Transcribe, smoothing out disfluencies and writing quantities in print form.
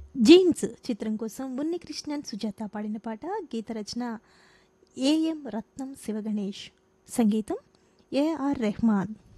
Jeans చిత్రం కోసం ఉన్ని కృష్ణన్ సుజాత పాడిన పాట. గీత రచన ఏఎం రత్నం శివగణేష్, సంగీతం ఏఆర్ రెహమాన్.